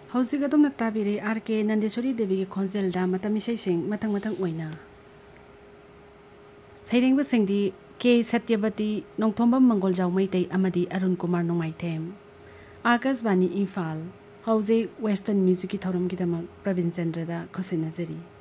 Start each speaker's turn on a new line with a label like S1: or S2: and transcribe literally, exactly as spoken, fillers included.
S1: ꯍꯧꯖꯤꯛ ꯑꯗꯣꯝꯅ ꯇꯥꯕꯤꯔꯤ R K ꯅꯟꯗꯦꯁꯣꯔꯤ ꯗꯦꯕꯤꯒꯤ ꯈꯣꯟꯖꯦꯜꯗ ꯃꯇꯝ ꯏꯁꯩꯁꯤꯡ ꯃꯊꯪ ꯃꯊꯪ ꯑꯣꯏꯅ ꯁꯩꯔꯦꯡꯕꯁꯤꯡꯗꯤ ꯀꯦ ꯁꯇ꯭ꯌꯕꯇꯤ, ꯅꯣꯡꯊꯣꯝꯕꯝ ꯃꯪꯒꯣꯜꯖꯥꯎ ꯃꯩꯇꯩ ꯑꯃꯗꯤ ꯑꯔꯨꯟ ꯀꯨꯃꯥꯔ ꯅꯣꯡꯃꯥꯏꯊꯦꯝ꯫ ꯑꯥꯀꯥꯁꯕꯥꯅꯤ ꯏꯝꯐꯥꯜ ꯍꯧꯖꯤꯛ ꯋꯦꯁꯇꯔꯟ ꯃ꯭ꯌꯨꯖꯤꯛꯀꯤ ꯊꯧꯔꯝꯒꯤꯗꯃꯛ ꯄ꯭ꯔꯕꯤꯟ ꯆꯟꯗ꯭ꯔꯗ ꯈꯨꯠꯁꯤꯟꯅꯖꯔꯤ꯫